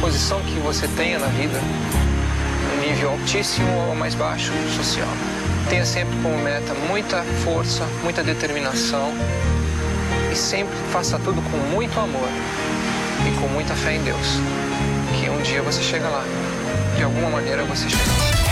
posição que você tenha na vida, no nível altíssimo ou mais baixo social, tenha sempre como meta muita força, muita determinação e sempre faça tudo com muito amor e com muita fé em Deus, que um dia você chega lá, de alguma maneira você chega lá.